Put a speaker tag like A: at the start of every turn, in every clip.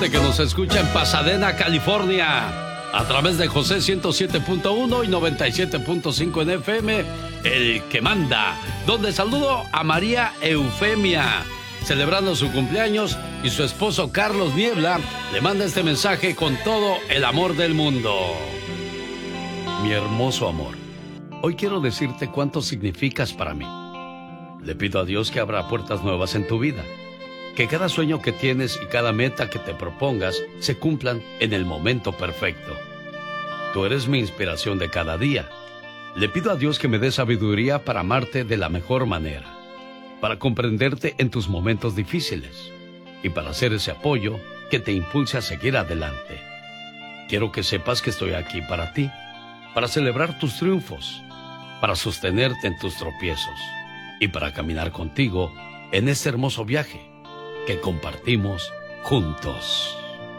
A: gente que nos escucha en Pasadena, California, a través de José 107.1 y 97.5 en FM, el que manda, donde saludo a María Eufemia, celebrando su cumpleaños, y su esposo Carlos Niebla le manda este mensaje con todo el amor del mundo. Mi hermoso amor, hoy quiero decirte cuánto significas para mí. Le pido a Dios que abra puertas nuevas en tu vida, que cada sueño que tienes y cada meta que te propongas se cumplan en el momento perfecto. Tú eres mi inspiración de cada día. Le pido a Dios que me dé sabiduría para amarte de la mejor manera, para comprenderte en tus momentos difíciles y para hacer ese apoyo que te impulse a seguir adelante. Quiero que sepas que estoy aquí para ti, para celebrar tus triunfos, para sostenerte en tus tropiezos y para caminar contigo en este hermoso viaje que compartimos juntos.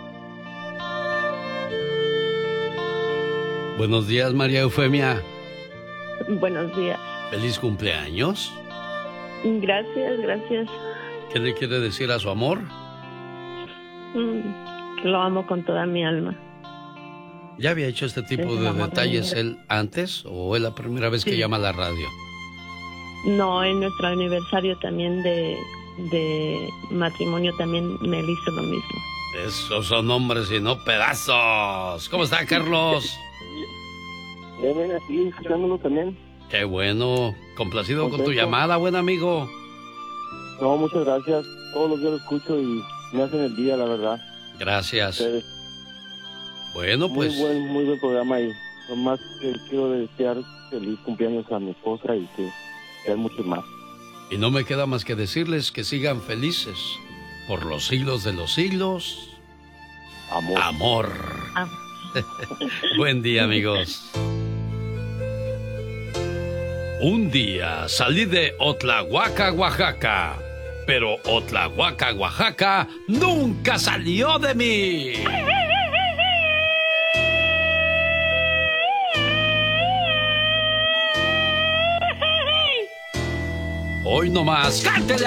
A: Buenos días, María Eufemia.
B: Buenos días.
A: Feliz cumpleaños.
B: Gracias, gracias.
A: ¿Qué le quiere decir a su amor?
B: Lo amo con toda mi alma.
A: ¿Ya había hecho este tipo de detalles él antes o es la primera vez que llama a la radio?
B: No, en nuestro aniversario también de matrimonio también me hizo lo mismo.
A: Esos son hombres y no pedazos. ¿Cómo está, Carlos?
C: Ven aquí, escuchándolo también.
A: Qué bueno. Complacido con tu llamada, buen amigo.
C: No, muchas gracias. Todos los días lo escucho y me hacen el día, la verdad.
A: Gracias.
C: Ustedes.
A: Bueno, pues...
C: Muy buen programa y nomás quiero desear feliz cumpleaños a mi esposa y que sean muchos más.
A: Y no me queda más que decirles que sigan felices por los siglos de los siglos.
C: Amor.
A: Amor. Buen día, amigos. Un día salí de Otlahuaca, Oaxaca, pero Otlahuaca, Oaxaca nunca salió de mí. Hoy nomás, cántele.